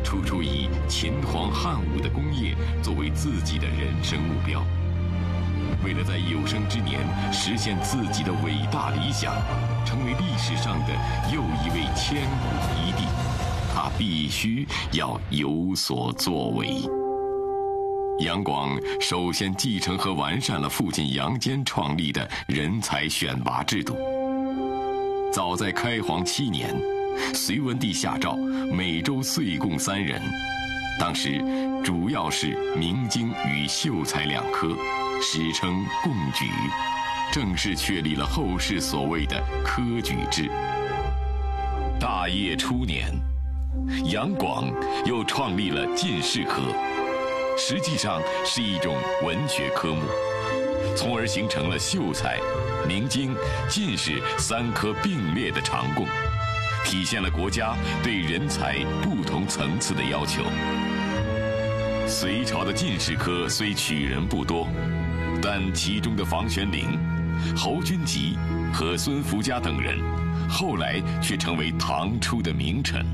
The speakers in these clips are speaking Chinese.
处处以秦皇汉武的功业作为自己的人生目标。为了在有生之年实现自己的伟大理想，成为历史上的又一位千古一帝，他必须要有所作为。杨广首先继承和完善了父亲杨坚创立的人才选拔制度。早在开皇7年，隋文帝下诏每州岁贡3人，当时主要是明经与秀才2科，史称贡举，正式确立了后世所谓的科举制。大业初年，杨广又创立了进士科，实际上是一种文学科目，从而形成了秀才、明经、进士3科并列的常贡，体现了国家对人才不同层次的要求。隋朝的进士科虽取人不多，但其中的房玄龄、侯君集和孙福家等人，后来却成为唐初的名臣。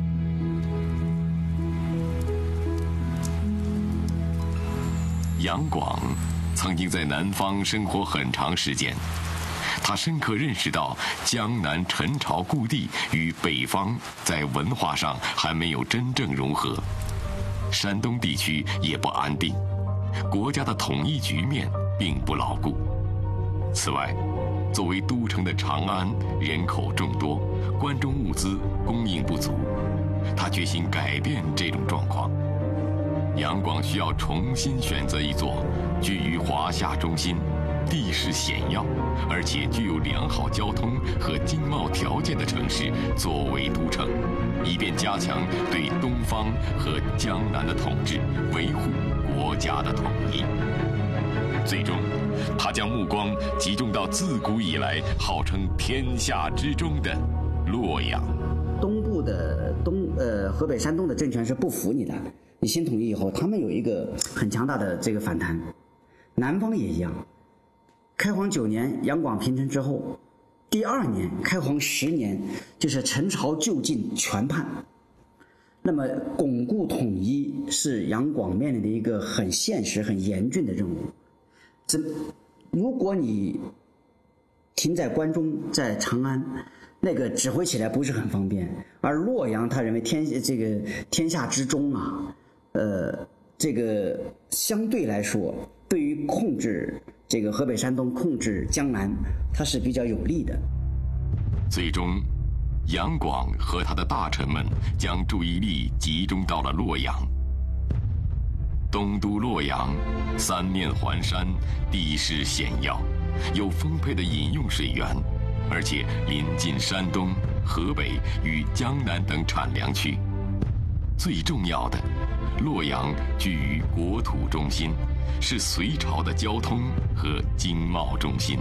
杨广曾经在南方生活很长时间，他深刻认识到江南陈朝故地与北方在文化上还没有真正融合，山东地区也不安定，国家的统一局面并不牢固。此外，作为都城的长安人口众多，关中物资供应不足，他决心改变这种状况。杨广需要重新选择一座居于华夏中心、地势险要，而且具有良好交通和经贸条件的城市作为都城，以便加强对东方和江南的统治，维护国家的统一。最终，他将目光集中到自古以来号称天下之中的洛阳。 东部的河北、山东的政权是不服你的，你新统一以后，他们有一个很强大的这个反弹。南方也一样。开皇9年，杨广平陈之后，第2年，开皇10年，就是陈朝就境全叛。那么巩固统一是杨广面临的一个很现实、很严峻的任务。如果你停在关中，在长安，那个指挥起来不是很方便。而洛阳，他认为天下之中啊，这个相对来说，对于控制这个河北、山东、控制江南，它是比较有利的。 最终，杨广和他的大臣们将注意力集中到了洛阳。东都洛阳3面环山，地势险要，有丰沛的饮用水源，而且临近山东、河北与江南等产粮区。最重要的，洛阳居于国土中心，是隋朝的交通和经贸中心。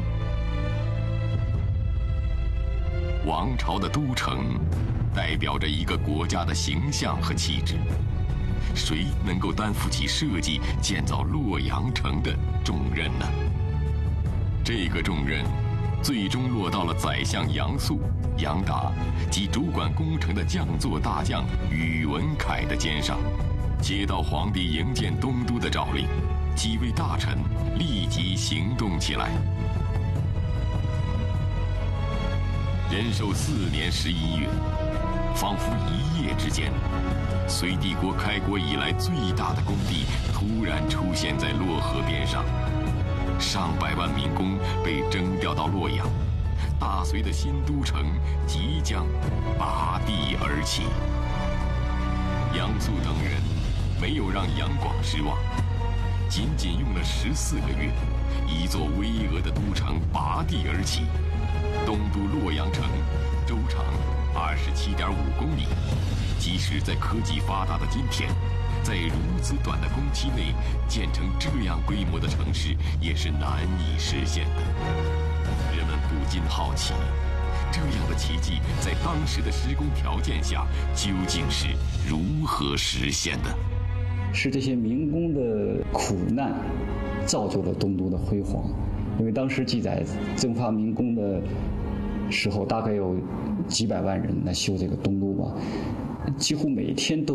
王朝的都城代表着一个国家的形象和气质，谁能够担负起设计建造洛阳城的重任呢？这个重任最终落到了宰相杨素、杨达及主管工程的将作大将宇文恺的肩上。接到皇帝营建东都的诏令，几位大臣立即行动起来。仁寿4年11月，仿佛一夜之间，隋帝国开国以来最大的工地突然出现在洛河边上，上百万民工被征调到洛阳，大隋的新都城即将拔地而起。杨素等人没有让杨广失望，仅仅用了14个月，一座巍峨的都城拔地而起。东都洛阳城周长27.5公里，即使在科技发达的今天，在如此短的工期内建成这样规模的城市，也是难以实现的。人们不禁好奇，这样的奇迹在当时的施工条件下究竟是如何实现的？ 是这些民工的苦难造就了东都的辉煌。因为当时记载征发民工的时候，大概有几百万人来修这个东都吧，几乎每天都